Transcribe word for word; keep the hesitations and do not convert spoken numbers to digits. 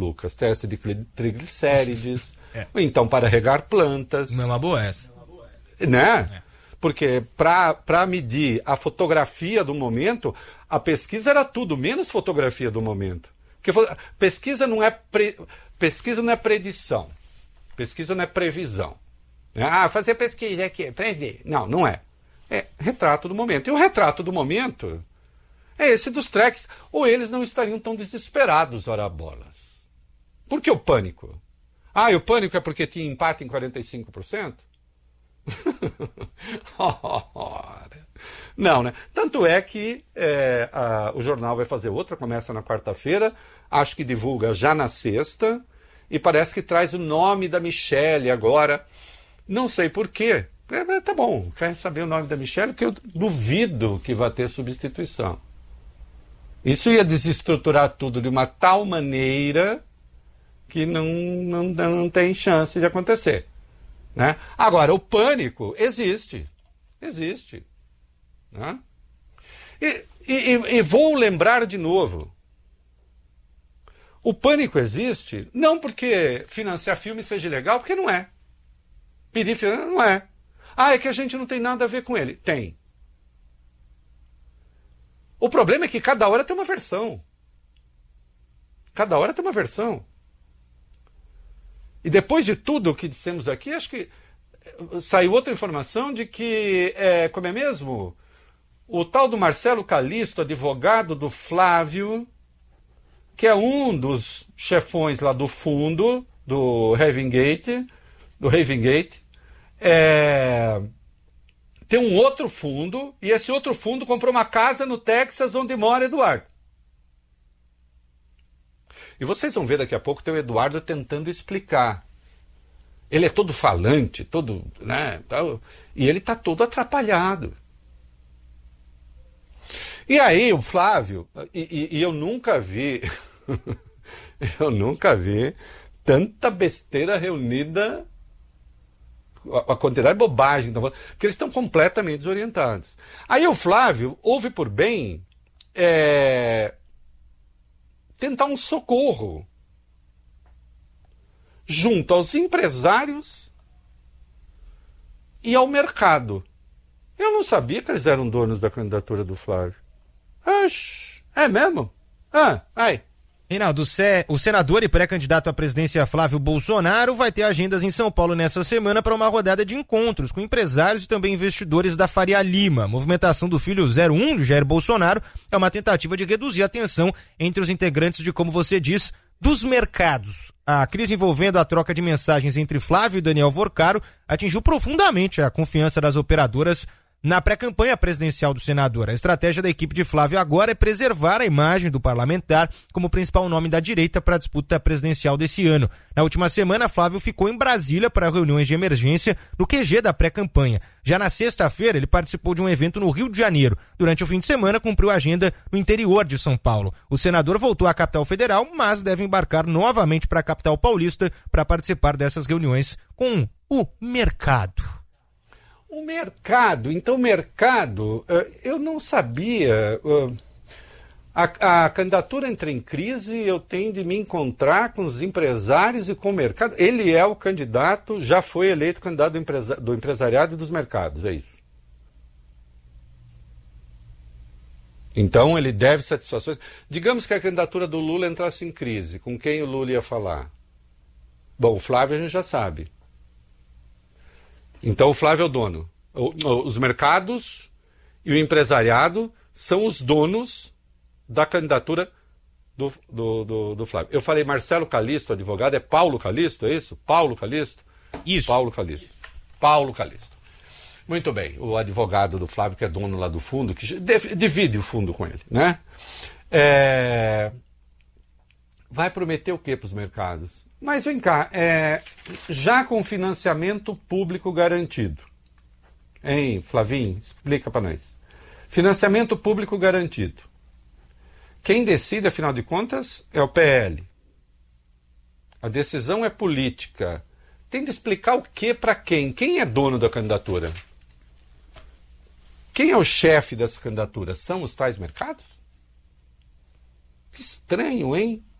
Lucas? Teste de triglicérides, é. Ou então para regar plantas. Não é uma boa essa. Né? É. Porque para medir a fotografia do momento, a pesquisa era tudo, menos fotografia do momento. Porque pesquisa não é, pre, pesquisa não é predição. Pesquisa não é previsão. Ah, fazer pesquisa aqui, prever. Não, não é. É retrato do momento. E o retrato do momento é esse dos tracks. Ou eles não estariam tão desesperados, ora bolas. Por que o pânico? Ah, e o pânico é porque tinha empate em quarenta e cinco por cento? Não, né? Tanto é que é, a, o jornal vai fazer outra, começa na quarta-feira, acho que divulga já na sexta, e parece que traz o nome da Michelle agora. Não sei por quê. É, tá bom, quer saber o nome da Michelle? Porque eu duvido que vai ter substituição. Isso ia desestruturar tudo de uma tal maneira que não, não, não tem chance de acontecer. Né? Agora, o pânico existe. Existe. Né? E, e, e vou lembrar de novo. O pânico existe não porque financiar filme seja legal, porque não é. Pedir financiamento não é. Ah, é que a gente não tem nada a ver com ele. Tem. O problema é que cada hora tem uma versão. Cada hora tem uma versão. E depois de tudo o que dissemos aqui, acho que saiu outra informação de que, é, como é mesmo? O tal do Marcelo Calisto, advogado do Flávio, que é um dos chefões lá do fundo, do Ravengate, do Ravengate, é, tem um outro fundo, e esse outro fundo comprou uma casa no Texas onde mora Eduardo. E vocês vão ver daqui a pouco tem o Eduardo tentando explicar. Ele é todo falante, todo, né, tal, e ele está todo atrapalhado. E aí o Flávio, e, e, e eu nunca vi, eu nunca vi tanta besteira reunida, a, a quantidade de bobagem, porque eles estão completamente desorientados. Aí o Flávio ouve por bem é, tentar um socorro junto aos empresários e ao mercado. Eu não sabia que eles eram donos da candidatura do Flávio. Oxi, é mesmo? Ah, ai. Reinaldo, o senador e pré-candidato à presidência Flávio Bolsonaro vai ter agendas em São Paulo nessa semana para uma rodada de encontros com empresários e também investidores da Faria Lima. A movimentação do filho zero um de Jair Bolsonaro é uma tentativa de reduzir a tensão entre os integrantes de, como você diz, dos mercados. A crise envolvendo a troca de mensagens entre Flávio e Daniel Vorcaro atingiu profundamente a confiança das operadoras na pré-campanha presidencial do senador. A estratégia da equipe de Flávio agora é preservar a imagem do parlamentar como principal nome da direita para a disputa presidencial desse ano. Na última semana, Flávio ficou em Brasília para reuniões de emergência no Q G da pré-campanha. Já na sexta-feira, ele participou de um evento no Rio de Janeiro. Durante o fim de semana, cumpriu a agenda no interior de São Paulo. O senador voltou à capital federal, mas deve embarcar novamente para a capital paulista para participar dessas reuniões com o mercado. O mercado, então o mercado, eu não sabia, a, a candidatura entra em crise, eu tenho de me encontrar com os empresários e com o mercado. Ele é o candidato, já foi eleito candidato do, empresa, do empresariado e dos mercados, é isso. Então ele deve satisfações. Digamos que a candidatura do Lula entrasse em crise, com quem o Lula ia falar? Bom, o Flávio a gente já sabe. Então o Flávio é o dono. Os mercados e o empresariado são os donos da candidatura do, do, do, do Flávio. Eu falei Marcelo Calisto, advogado, é Paulo Calisto, é isso? Paulo Calisto? Isso. Paulo Calisto. Paulo Calisto. Muito bem, o advogado do Flávio, que é dono lá do fundo, que divide o fundo com ele, né? É... Vai prometer o quê para os mercados? Mas vem cá, é, já com financiamento público garantido. Hein, Flavinho? Explica para nós. Financiamento público garantido. Quem decide, afinal de contas, é o P L. A decisão é política. Tem de explicar o que para quem? Quem é dono da candidatura? Quem é o chefe dessa candidatura? São os tais mercados? Que estranho, hein?